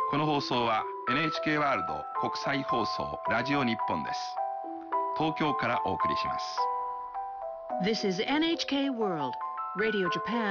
この放送は NHK ワールド国際放送ラジオ日本です。東京からお送りします。 This is NHK World Radio Japan